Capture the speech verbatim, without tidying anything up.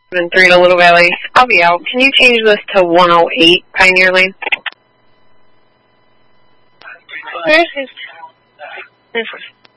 and three to Little Valley. I'll be out. Can you change this to one oh eight Pioneer Lane? Where's his...